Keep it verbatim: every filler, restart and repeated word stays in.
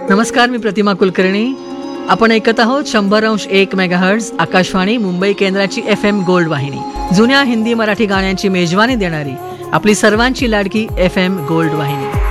नमस्कार, मी प्रतिमा कुलकर्णी. आपण ऐकत आहोत शंभर अंश एक मेगाहर्ट्झ आकाशवाणी मुंबई केंद्राची एफ एम गोल्ड वाहिनी. जुन्या हिंदी मराठी गाण्यांची मेजवानी देणारी आपली सर्वांची लाडकी एफ एम गोल्ड वाहिनी.